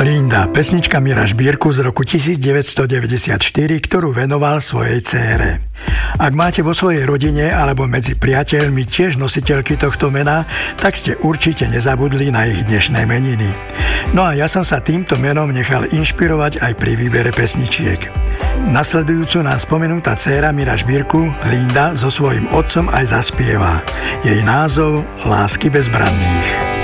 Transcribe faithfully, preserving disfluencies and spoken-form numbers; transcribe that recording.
Linda, pesnička Mira Žbírku z roku devätnásťstodeväťdesiatštyri, ktorú venoval svojej dcére. Ak máte vo svojej rodine alebo medzi priateľmi tiež nositeľky tohto mena, tak ste určite nezabudli na ich dnešné meniny. No a ja som sa týmto menom nechal inšpirovať aj pri výbere pesničiek. Nasledujúcu nás spomenutá dcéra Mira Žbírku, Linda, so svojím otcom aj zaspieva. Jej názov Lásky bezbranných.